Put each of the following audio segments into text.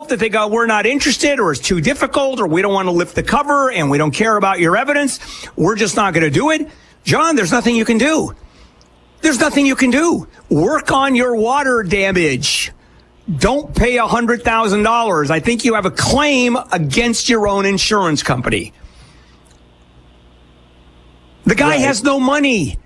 hope that they go, we're not interested, or it's too difficult, or we don't want to lift the cover, and we don't care about your evidence. We're just not going to do it. John, there's nothing you can do. There's nothing you can do. Work on your water damage. Don't pay $100,000. I think you have a claim against your own insurance company. The guy has no money.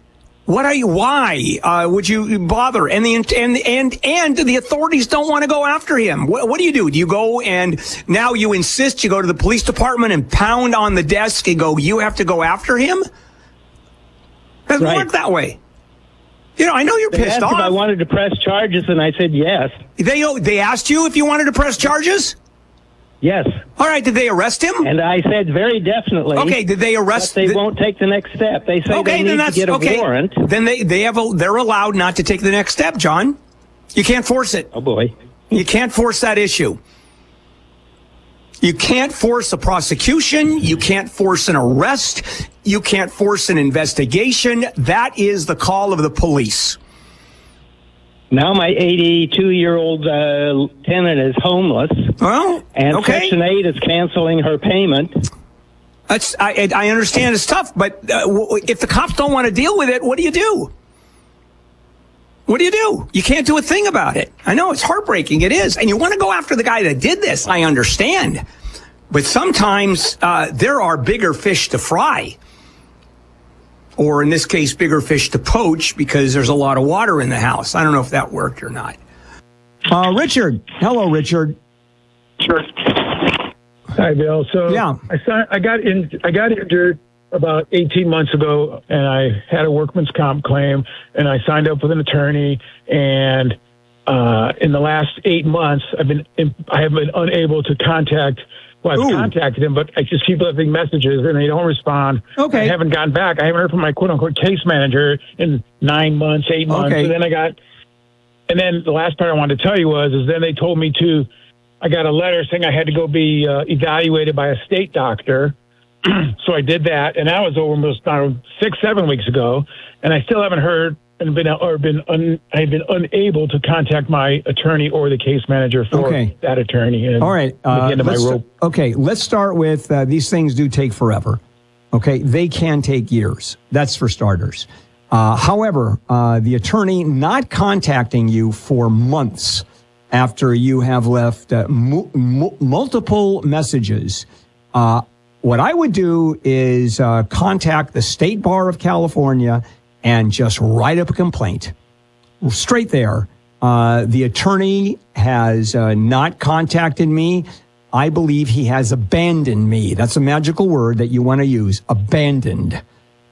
Why would you bother? And the authorities don't want to go after him. What do? Do you go and now you insist, you go to the police department and pound on the desk and go, you have to go after him? Doesn't work that way. You know, I know you're pissed off. If I wanted to press charges, and I said yes. They asked you if you wanted to press charges? Yes. All right. Did they arrest him? And I said very definitely. Okay. Did they arrest? But they won't take the next step. They say they need to get a warrant. Then they're allowed not to take the next step, John. You can't force it. Oh boy. You can't force that issue. You can't force a prosecution. You can't force an arrest. You can't force an investigation. That is the call of the police. Now my 82-year-old tenant is homeless. Well, and Section 8 is canceling her payment. I understand it's tough, but if the cops don't want to deal with it, what do you do? What do you do? You can't do a thing about it. I know it's heartbreaking. It is. And you want to go after the guy that did this. I understand. But sometimes there are bigger fish to fry. Or in this case, bigger fish to poach because there's a lot of water in the house. I don't know if that worked or not. Richard. Hello, Richard. Sure. Hi, Bill. So yeah. I got injured about 18 months ago, and I had a workman's comp claim, and I signed up with an attorney. And in the last 8 months, I have been unable to contact. Well, I've contacted him, but I just keep leaving messages, and they don't respond. Okay. I haven't gotten back. I haven't heard from my quote-unquote case manager in 9 months, 8 months. Okay. And then the last part I wanted to tell you is then they told me I got a letter saying I had to go be evaluated by a state doctor. So I did that, and that was almost 6-7 weeks ago, and I still haven't heard and I've been unable to contact my attorney or the case manager for that attorney. And all right. Let's start with these things do take forever. Okay. They can take years. That's for starters. However, the attorney not contacting you for months after you have left multiple messages, what I would do is contact the State Bar of California and just write up a complaint. Straight there. The attorney has not contacted me. I believe he has abandoned me. That's a magical word that you want to use, abandoned.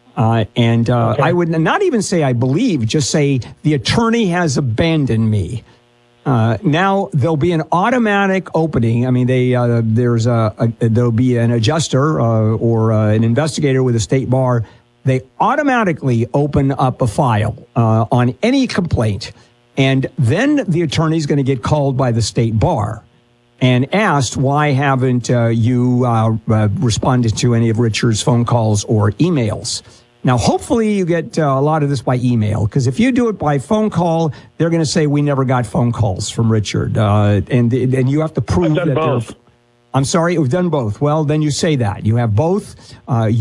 I would not even say I believe, just say the attorney has abandoned me. Now there'll be an automatic opening. I mean, there'll be an adjuster or an investigator with a state bar. They automatically open up a file on any complaint, and then the attorney is going to get called by the state bar and asked, why haven't you responded to any of Richard's phone calls or emails? Now, hopefully you get a lot of this by email, because if you do it by phone call, they're going to say we never got phone calls from Richard, and you have to prove that both. I'm sorry, we've done both. Well, then you say that you have both.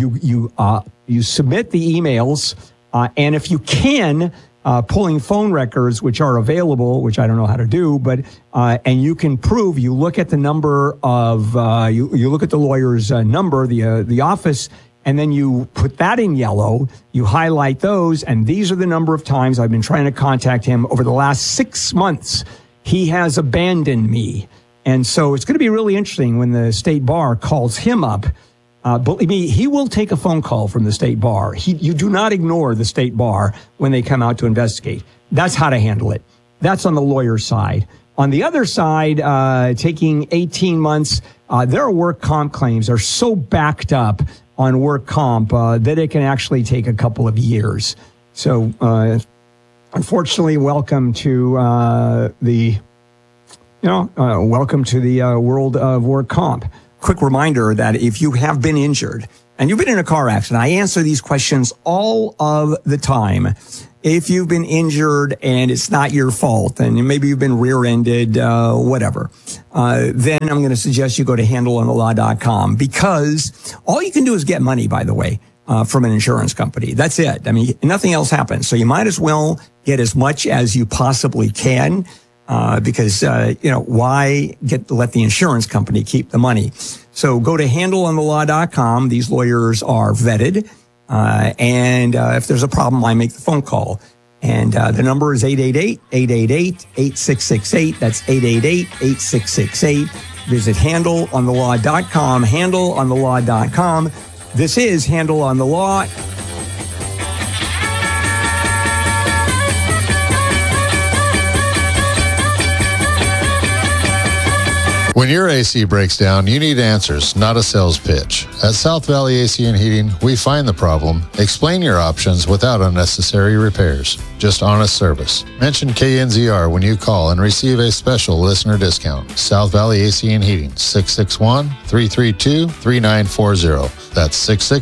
You submit the emails, and if you can, pulling phone records, which are available, which I don't know how to do, but and you can prove. You look at the number of you look at the lawyer's number, the office. And then you put that in yellow, you highlight those, and these are the number of times I've been trying to contact him over the last 6 months. He has abandoned me. And so it's going to be really interesting when the state bar calls him up. Believe me, he will take a phone call from the state bar. You do not ignore the state bar when they come out to investigate. That's how to handle it. That's on the lawyer's side. On the other side, taking 18 months, their work comp claims are so backed up on work comp that it can actually take a couple of years. So, unfortunately, welcome to welcome to the world of work comp. Quick reminder that if you have been injured and you've been in a car accident, I answer these questions all of the time. If you've been injured and it's not your fault, and maybe you've been rear-ended, whatever, then I'm going to suggest you go to handleonthelaw.com, because all you can do is get money, by the way, from an insurance company. That's it. I mean, nothing else happens. So you might as well get as much as you possibly can, because, why let the insurance company keep the money? So go to handleonthelaw.com. These lawyers are vetted. And if there's a problem, I make the phone call. And the number is 888-888-8668. That's 888-8668. Visit handleonthelaw.com, handleonthelaw.com. This is Handle on the Law. When your AC breaks down, you need answers, not a sales pitch. At South Valley AC and Heating, we find the problem, explain your options without unnecessary repairs. Just honest service. Mention KNZR when you call and receive a special listener discount. South Valley AC and Heating, 661-332-3940. That's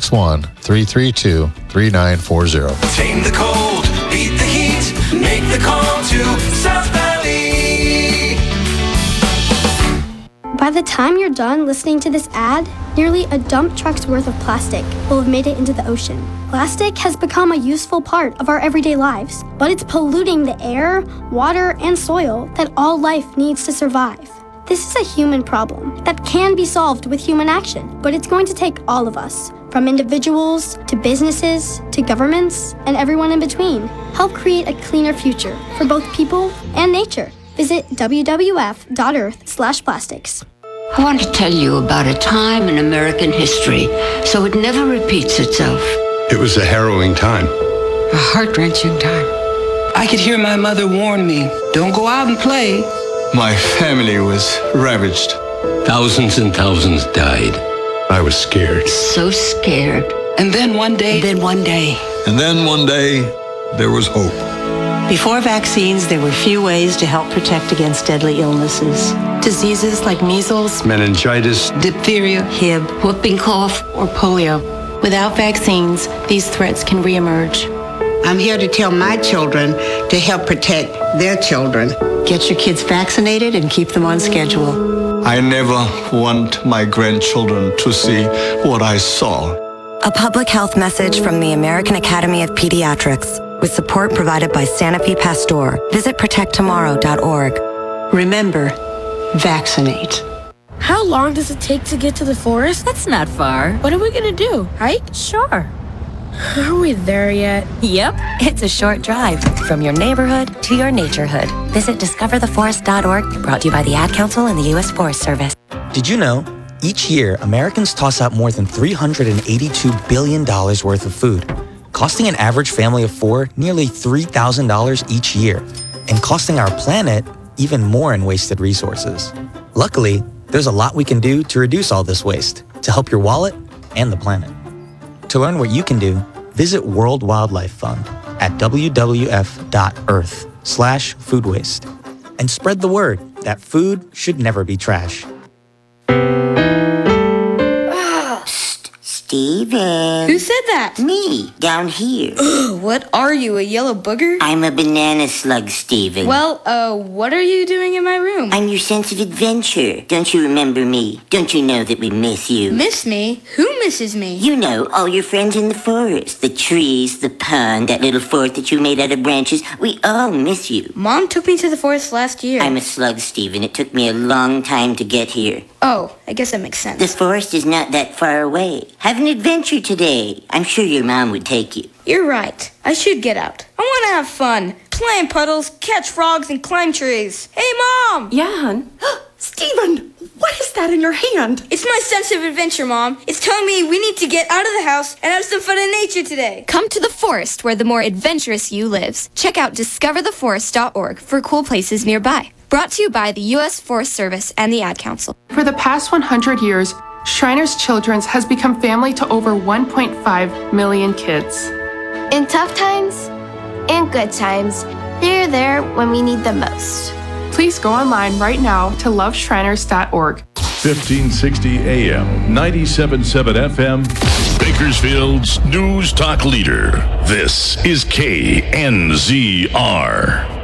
661-332-3940. Tame the cold, beat the heat, make the call to South Valley. By the time you're done listening to this ad, nearly a dump truck's worth of plastic will have made it into the ocean. Plastic has become a useful part of our everyday lives, but it's polluting the air, water, and soil that all life needs to survive. This is a human problem that can be solved with human action, but it's going to take all of us, from individuals to businesses to governments and everyone in between. Help create a cleaner future for both people and nature. Visit www.earth/plastics. I want to tell you about a time in American history so it never repeats itself. It was a harrowing time. A heart-wrenching time. I could hear my mother warn me, don't go out and play. My family was ravaged. Thousands and thousands died. I was scared. So scared. And then one day. And then one day, there was hope. Before vaccines, there were few ways to help protect against deadly illnesses. Diseases like measles, meningitis, diphtheria, Hib, Whooping cough, or polio. Without vaccines, these threats can reemerge. I'm here to tell my children to help protect their children. Get your kids vaccinated and keep them on schedule. I never want my grandchildren to see what I saw. A public health message from the American Academy of Pediatrics, with support provided by Sanofi Pasteur. Visit protecttomorrow.org. Remember, vaccinate. How long does it take to get to the forest? That's not far. What are we gonna do? Hike? Sure. Are we there yet? Yep. It's a short drive from your neighborhood to your naturehood. Visit discovertheforest.org, brought to you by the Ad Council and the U.S. Forest Service. Did you know? Each year, Americans toss out more than $382 billion worth of food, costing an average family of 4 nearly $3,000 each year, and costing our planet even more in wasted resources. Luckily, there's a lot we can do to reduce all this waste, to help your wallet and the planet. To learn what you can do, visit World Wildlife Fund at www.earth/food waste, and spread the word that food should never be trash. Steven. Who said that? Me, down here. What are you, a yellow booger? I'm a banana slug, Steven. Well, what are you doing in my room? I'm your sense of adventure. Don't you remember me? Don't you know that we miss you? Miss me? Who misses me? You know, all your friends in the forest. The trees, the pond, that little fort that you made out of branches. We all miss you. Mom took me to the forest last year. I'm a slug, Steven. It took me a long time to get here. Oh, I guess that makes sense. The forest is not that far away. Have an adventure today. I'm sure your mom would take you. You're right. I should get out. I want to have fun. Play in puddles, catch frogs, and climb trees. Hey, Mom! Yeah, hon? Steven, what is that in your hand? It's my sense of adventure, Mom. It's telling me we need to get out of the house and have some fun in nature today. Come to the forest where the more adventurous you lives. Check out discovertheforest.org for cool places nearby. Brought to you by the U.S. Forest Service and the Ad Council. For the past 100 years, Shriners Children's has become family to over 1.5 million kids. In tough times and good times, they're there when we need them most. Please go online right now to loveshriners.org. 1560 AM, 97.7 FM, Big Bakersfield's News Talk leader. This is KNZR.